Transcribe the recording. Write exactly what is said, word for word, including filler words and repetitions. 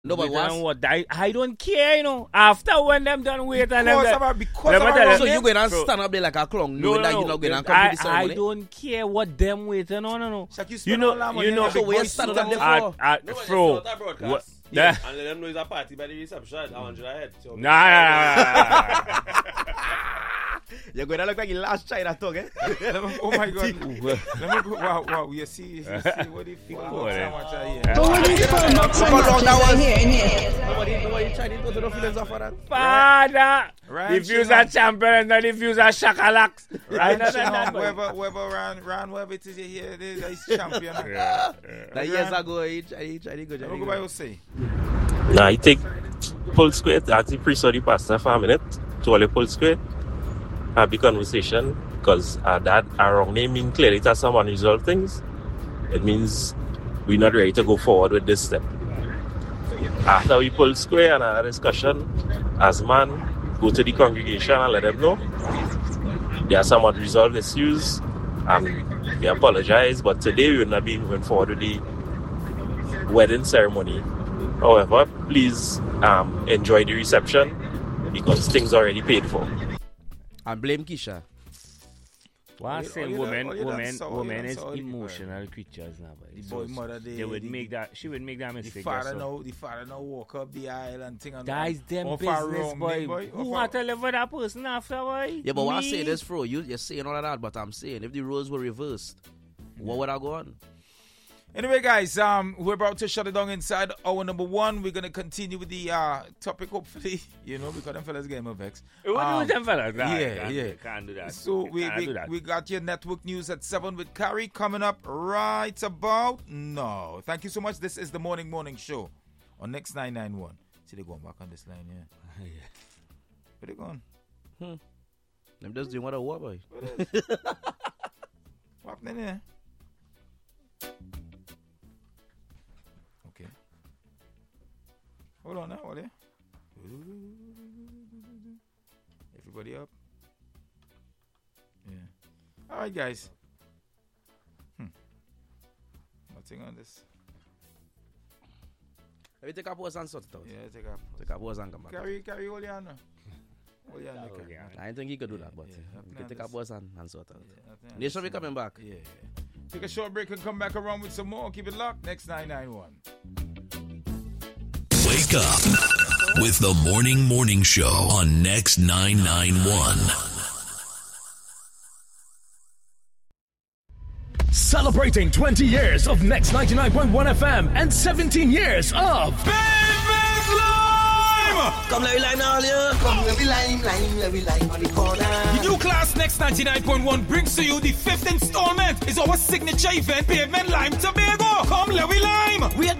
No, but what? I, I don't care, you know. After when them done wait and them Because, because of our so you going to stand up there like a clown, no, knowing no, that no. you're not going to come I, to the ceremony? I don't care what them wait. No, no, no. Shaq, you, You know, you know. So where you stand up there for? At, at, Fro. What? Yeah. And let them know it's a party by the reception. I want you ahead. So Nah, nah, nah, nah. You're going to look like your last China talk, eh? Oh my God. Let me go. Wow, wow. You see, you see what he feel about Boy. how much I hear. Look how long that was. Nobody, nobody Chinese go to the feelings of that. Father, Right, if you're Shimon. a champion and not if you're a shakalax. Right, Right, Shimon, whoever, whoever ran, ran, whoever it is you hear, it is, he's champion. Yeah, That years ago, he Chinese go. Let me go by what say. Nah, he take full square, actually pre-study pastor for a minute to all the full square. Have the conversation because uh, that our wrong name mean clearly to someone resolve things. It means we're not ready to go forward with this step. After we pull square and have a discussion, as man, go to the congregation and let them know there are some unresolved issues and we apologize, but today we will not be moving forward with the wedding ceremony. However, please um, enjoy the reception because things are already paid for. And blame Keisha. Well, I Oh, you- say oh, you women, done- oh, you done women, saw- you women done is saw the emotional creatures now. But The so- boy mother, they they- would the- make that. She would make that The mistake. father that's all. now, the father now walk up the aisle and thing and That is them off a business, wrong boy. name, boy. Who Off a- want to live with that person after, boy? Yeah, but what I Me? say this, bro, you, you're saying all of that, but I'm saying if the roles were reversed, what would I go on? Anyway, guys, um, we're about to shut it down inside hour number one. We're gonna continue with the uh topic, hopefully, you know, because them fellas get more vex. What do Um, with them fellas? Nah, yeah, can't, yeah. Can't do that. So we Can't we, do that. we got your network news at seven with Carrie coming up right about now. Thank you so much. This is the morning morning show on Next nine nine one. See they going back on this line, yeah. Yeah. Where they going? Hmm. I'm just doing what I want, boy. What happening here? Okay. Hold on now, hold it. Everybody up? Yeah. All right, guys. Hmm. Nothing on this. Let me take a pause and sort it out. Yeah, take up. Take a pause and come back. Carry, carry, hold your hand now. Hold your hand, Oh, carry. yeah. I don't think he could do that, but Yeah, you nothing can on take a this. pause and, and sort it out. Yeah, nothing on Nation, this we coming now. back. Yeah. Take a short break and come back around with some more. Keep it locked. Next nine nine one. Wake up with the Morning Morning Show on Next nine nine one. Celebrating twenty years of Next ninety-nine point one F M and seventeen years of Come Larry Line all yeah. Come Larry Line, Line, Larry Line on the corner. The new class Next ninety-nine point one brings to you the fifth installment. It's our signature event, Pavement Lime Tobago. Come Larry Lime. We are